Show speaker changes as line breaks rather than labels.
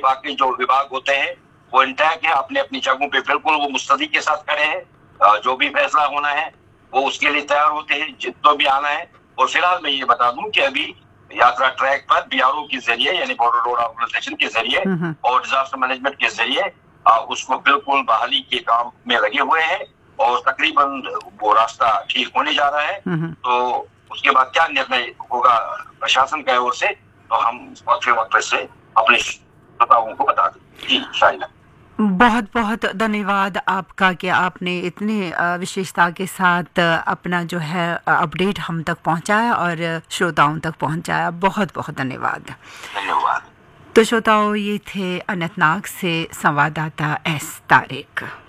बाकी जो विभाग होते हैं वो इंटैक्ट है, अपने अपनी जगहों पे बिल्कुल वो मुस्तैदी के साथ खड़े हैं। जो भी फैसला होना है वो उसके लिए तैयार होते हैं, जितना भी आना है। और फिलहाल मैं ये बता दूं कि अभी यात्रा ट्रैक पर बीआरओ के जरिए यानी बॉर्डर रोड ऑर्गेनाइजेशन के जरिए और डिजास्टर मैनेजमेंट के जरिए उसको बिल्कुल बहाली के काम में लगे हुए हैं और तकरीबन वो रास्ता ठीक होने जा रहा है। तो उसके बाद क्या निर्णय होगा प्रशासन की ओर से, तो हम वक्त से अपने श्रोताओं को बता दें। जी शाइला,
बहुत बहुत धन्यवाद आपका कि आपने इतने विशेषता के साथ अपना जो है अपडेट हम तक पहुंचाया और श्रोताओं तक पहुंचाया। बहुत बहुत धन्यवाद।
धन्यवाद।
तो श्रोताओं, ये थे अनंतनाग से संवाददाता एस तारिक।